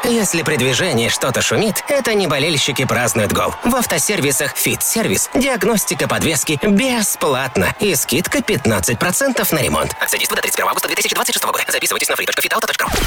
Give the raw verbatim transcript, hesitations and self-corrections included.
Если при движении что-то шумит, это не болельщики празднуют гол. В автосервисах «Фит-сервис» диагностика подвески бесплатно и скидка пятнадцать процентов на ремонт. Акция действует до тридцать первого августа две тысячи двадцать шестого года. Записывайтесь на free точка fit auto точка ru.